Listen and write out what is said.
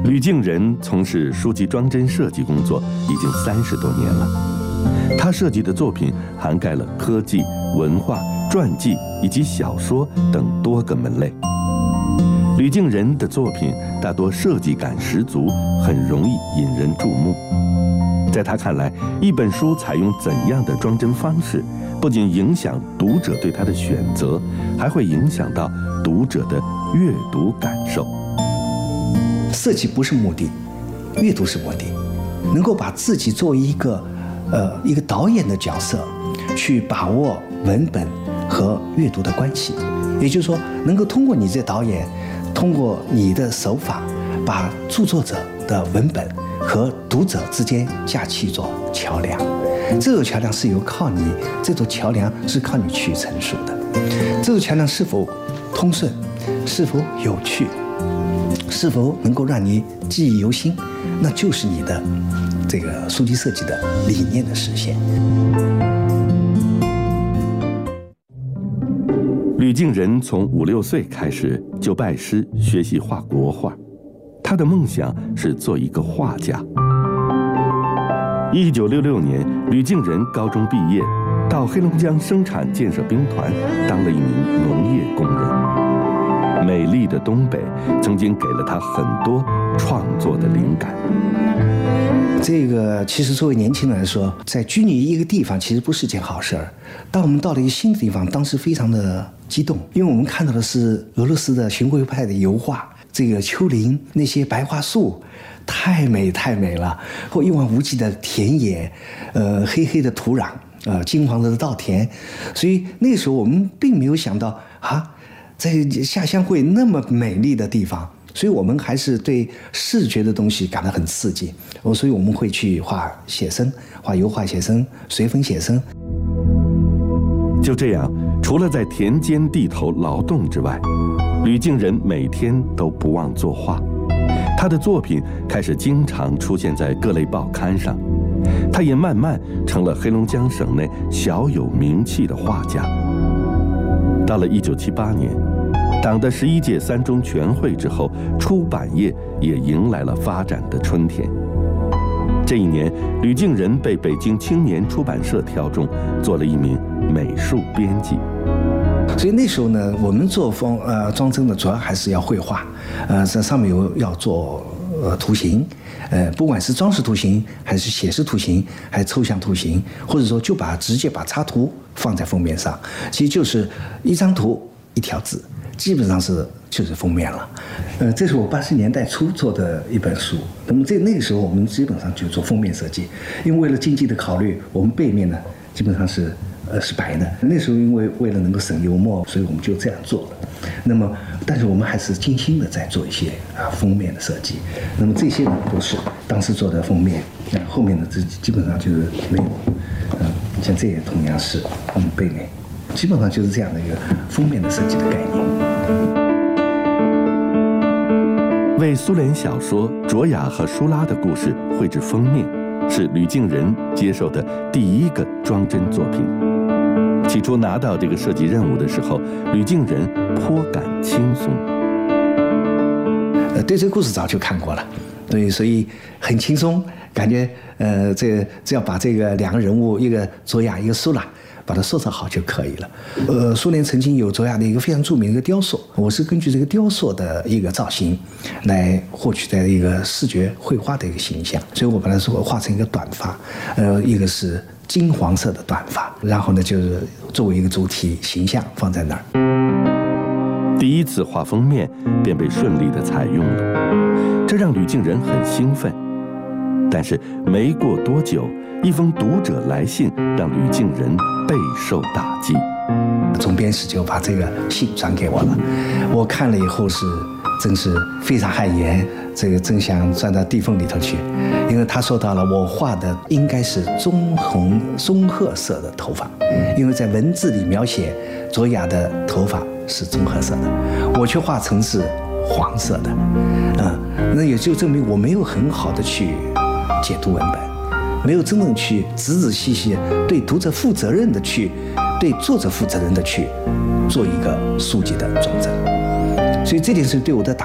吕敬人从事书籍装帧设计工作已经30多年了，他设计的作品涵盖了科技、文化、传记以及小说等多个门类。吕敬人的作品大多设计感十足，很容易引人注目。在他看来，一本书采用怎样的装帧方式，不仅影响读者对他的选择，还会影响到读者的阅读感受。 设计不是目的，阅读是目的。能够把自己作为一个导演的角色，去把握文本和阅读的关系，也就是说，能够通过你这导演，通过你的手法，把著作者的文本和读者之间架起一座桥梁。这座桥梁是靠你，这座桥梁是靠你去陈述的。这座桥梁是否通顺，是否有趣，是否能够让你记忆犹新，那就是你的这个书籍设计的理念的实现。 吕敬人从5、6岁开始就拜师学习画国画，他的梦想是做一个画家。1966年，吕敬人高中毕业，到黑龙江生产建设兵团当了一名农业工人。美丽的东北曾经给了他很多创作的灵感。 这个其实作为年轻人来说，在拘泥一个地方其实不是件好事儿。当我们到了一个新的地方，当时非常的激动，因为我们看到的是俄罗斯的巡回派的油画，这个丘陵那些白桦树太美了，或一望无际的田野，黑黑的土壤，金黄色的稻田，所以那时候我们并没有想到在下乡会那么美丽的地方。所以我们还是对视觉的东西感到很刺激，所以我们会去画写生，画油画写生，随风写生。 就这样，除了在田间地头劳动之外，吕敬人每天都不忘作画。他的作品开始经常出现在各类报刊上，他也慢慢成了黑龙江省内小有名气的画家。到了1978年，党的11届3中全会之后，出版业也迎来了发展的春天。这一年，吕敬人被北京青年出版社挑中，做了一名美术编辑。 所以那时候呢，我们做装帧呢，主要还是要绘画，在上面要做图形，不管是装饰图形，还是写实图形，还是抽象图形，或者说直接把插图放在封面上，其实就是一张图一条字。基本上就是封面了，这是我80年代初做的一本书。那么那个时候我们基本上就做封面设计，因为为了经济的考虑，我们背面呢基本上是白的。那时候因为了能够省油墨，所以我们就这样做了。那么，但是我们还是精心的在做一些封面的设计。那么这些呢都是当时做的封面，后面的基本上就是没有，像这也同样是背面。基本上就是这样的一个封面的设计的概念。 为苏联小说《卓雅和舒拉》的故事绘制封面，是吕敬人接受的第一个装帧作品。起初拿到这个设计任务的时候，吕敬人颇感轻松。 对这个故事早就看过了，对，所以很轻松，感觉只要把这个2个人物，一个卓雅，一个舒拉，把它塑造好就可以了。苏联曾经有卓雅的一个非常著名的一个雕塑，我是根据这个雕塑的一个造型来获取的一个视觉绘画的一个形象，所以我把它画成一个短发，一个是金黄色的短发，然后呢就是作为一个主体形象放在那儿。 第一次画封面便被顺利地采用了，这让吕敬人很兴奋。但是没过多久，一封读者来信让吕敬人备受打击。 总编室就把这个信转给我了，我看了以后真是非常汗颜，这个真想钻到地缝里头去，因为他说到了我画的应该是棕褐色的头发，因为在文字里描写卓雅的头发是棕褐色的，我却画成是黄色的，那也就证明我没有很好的去解读文本，没有真正去仔仔细细对读者负责任的去，对作者负责任的去做一个书籍的装帧，所以这件事对我的打